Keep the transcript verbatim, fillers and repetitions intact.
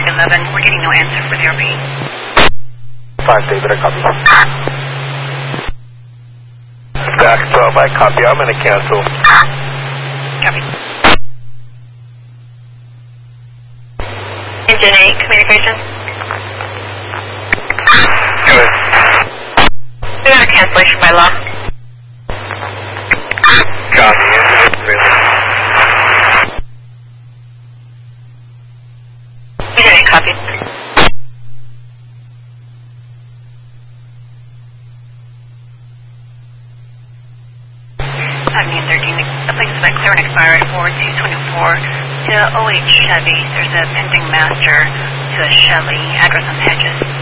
eleven. We're getting no answer for the R P. five David, I copy. Back twelve, I copy. I'm going to cancel. Copy. Engine eight, communication. Good. We got a cancellation by law. Copy. Engine eight, Engine eight, copy. Avenue thirteen, the place is clear and expired for two twenty-four to O H Chevy. There's a pending master to a Chevy, address on Hedges.